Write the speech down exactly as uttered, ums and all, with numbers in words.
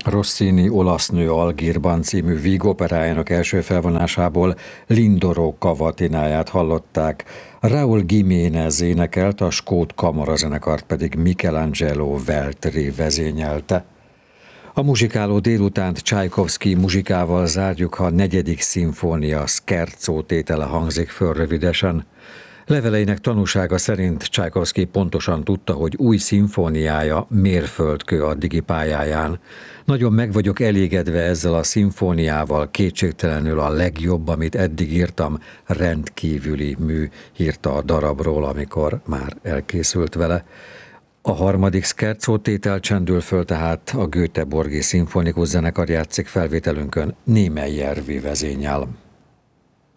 Rossini olasz nő Algírban című vígoperájának első felvonásából Lindoro Cavatináját hallották. Raúl Jiménez énekelt, a skót kamarazenekart pedig Michelangelo Veltri vezényelte. A muzsikáló délutánt Csajkovszky muzsikával zárjuk, ha a negyedik szimfónia Scherzo tétele hangzik föl rövidesen. Leveleinek tanúsága szerint Csajkovszky pontosan tudta, hogy új szimfóniája mérföldkő addigi pályáján. Nagyon meg vagyok elégedve ezzel a szimfóniával, kétségtelenül a legjobb, amit eddig írtam, rendkívüli mű, írta a darabról, amikor már elkészült vele. A harmadik Scherzo tétel csendül föl, tehát a Göteborgi Szimfonikus Zenekar játszik felvételünkön Niemeyer vezénnyel.